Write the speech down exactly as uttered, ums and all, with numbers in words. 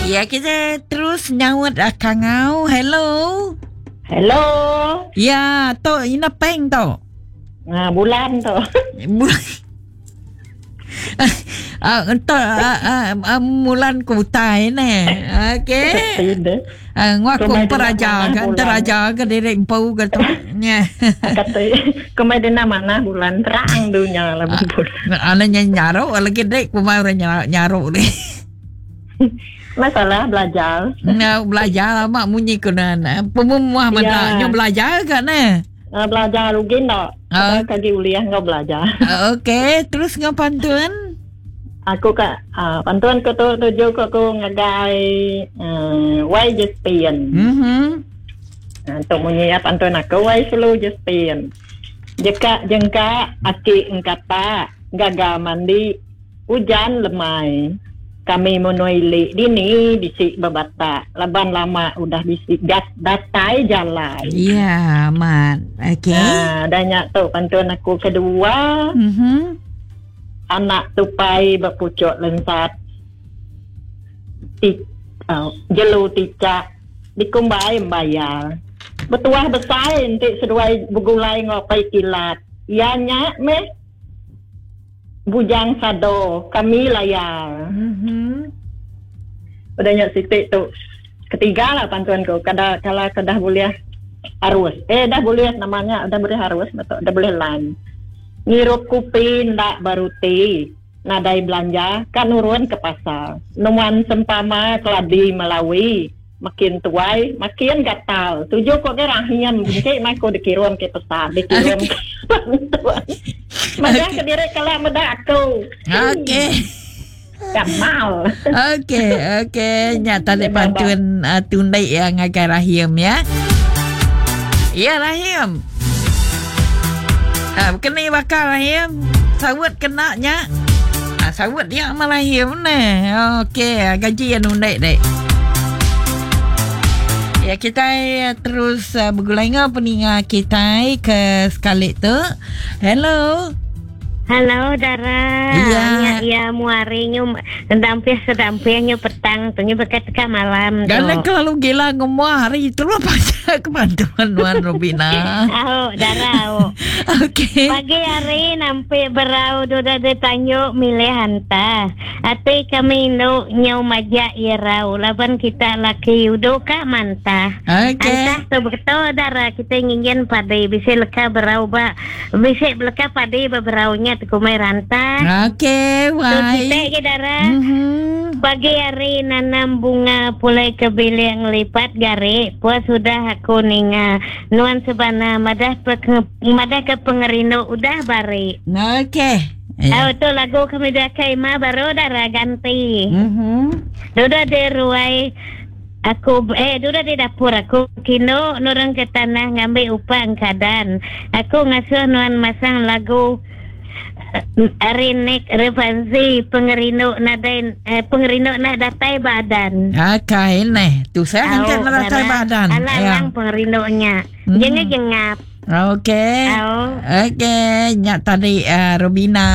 Ya, kita terus nyawat Kang Au. Hello. Hello. Ya, to ina peng to. Ah, bulan to. Bulan. Ah, to mulan kutai ne. Okey. Ah, ngwa ko peraja kan teraja ke direk pau ke to. Nya. Kata kemai dena mana bulan terang dunia lah bulan. Ana nyaro lagi dek kumai nyaro ni. Masalah belajar. Nah, belajar mak munyi kunan. Pemumuah mana nyo belajar kan eh? Uh, belajar rugi nak. Uh, kaki uliah ngau belajar. Uh, Okey, terus ngau pantun? Aku ka uh, pantun ko tu tuju ko ko ngagai uh, wai Jaspian. Mhm. Untuk munyi pantun aku wai selu Jaspian. Jeka jengka aki engkata gaga mandi hujan lemai. Kami menuili dini bisik babata. Laban lama udah bisik gas datai jalan. Ya, man. Okey. Nah, banyak tu pantun aku kedua. Mhm. Anak tupai berpucuk lensat. Ti, uh, jelu ticak dikumbai membayar. Betuah besar entik seduai begulai ngopai kilat. Ianya meh bujang sado kami layar. Mhm. Udahnya sitik tu. Ketiga lah pantuanku. Kada kalau kada boleh harus. Eh dah boleh namanya dah boleh harus betul. Dah boleh lan. Ngirup kupi ndak baruti. Nadai belanja kan urun ke pasar. Nuan sempama keladi Malawi. Makin tuai, makin gatal. Tujuh kok ke rahian. Mungkin aku dikirim ke pasar. Dikirim ke pantuan. Madah ke direk kalau madah aku. Okey. Kamal. Okey, okey. Nyata dek pantun uh, tundai yang agak Rahim ya. Ya Rahim. Ah, kena bakal Rahim. Sawut kena nya. Ah, sawut dia sama Rahim ne. Okey, gaji yang tundai dek. Ya, kita uh, terus uh, bergulai dengan peningat kita ke sekali tu. Hello. Halo Dara. Iya. Ya, ya muari nyu dampir sedampir nyu petang tu nyu bekat ke malam tu. Jangan kalau gila ngomong hari itu lah pasal kebantuan Wan Robina. Oh, Dara. Oh. Okey. Pagi hari nampi berau duda ditanyo milih hanta. Ati kami no nyu majak irau laban kita laki udo ka mantah. Okey. Antah tu betul Dara kita ingin padai bisa leka berau ba. Bisa leka padai beraunya kumai rantah. Okey, Tu wai. kita ke Dara. Mhm. Pagi hari nanam bunga pulai kebili yang lipat gari. Puas sudah aku ninga. Nuan sebana madah pe, madah ke pengerino udah bari. Okey. Yeah. Oh tu lagu kami dah kaima baru Dara ganti. Mhm. Duda de ruai aku eh duda di dapur aku kino nurang ke tanah ngambil upah angkadan. Aku ngasuh nuan masang lagu Arinik refansi pengerino nadai eh, pengerino nak datai badan. Okey neh. Tu saya hingga nak datai badan. Alang-alang pengerinonya. Hmm. Jangan jengap. Okey. Oh. Okey, nyak tadi uh, Robina